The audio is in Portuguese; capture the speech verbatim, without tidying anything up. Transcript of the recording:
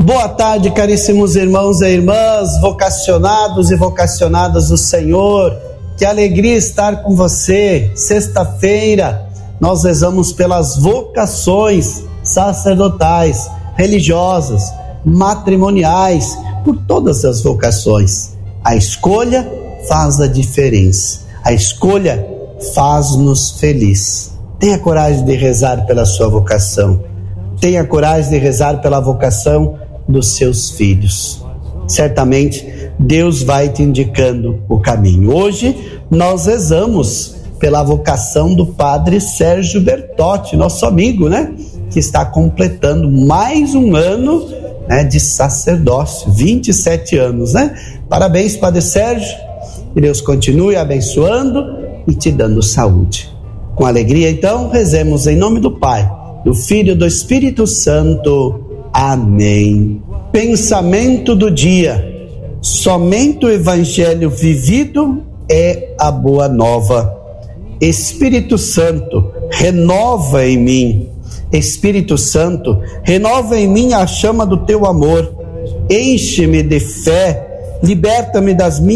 Boa tarde, caríssimos irmãos e irmãs, vocacionados e vocacionadas do Senhor. Que alegria estar com você. Sexta-feira nós rezamos pelas vocações sacerdotais, religiosas, matrimoniais, por todas as vocações. A escolha faz a diferença. A escolha faz-nos feliz. Tenha coragem de rezar pela sua vocação. Tenha coragem de rezar pela vocação dos seus filhos. Certamente Deus vai te indicando o caminho. Hoje nós rezamos pela vocação do padre Sérgio Bertotti, nosso amigo, né? Que está completando mais um ano, né, de sacerdócio, vinte e sete anos, né? Parabéns, padre Sérgio. Que Deus continue abençoando e te dando saúde. Com alegria, então, rezemos em nome do Pai, do Filho e do Espírito Santo. Amém. Pensamento do dia: somente o evangelho vivido é a boa nova. Espírito Santo, renova em mim. Espírito Santo, renova em mim a chama do teu amor. Enche-me de fé, liberta-me das minhas